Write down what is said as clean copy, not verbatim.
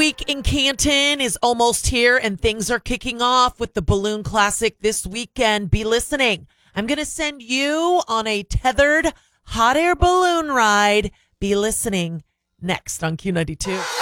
week in Canton is almost here, and things are kicking off with the Balloon Classic this weekend. Be listening. I'm going to send you on a tethered hot air balloon ride. Be listening next on Q92.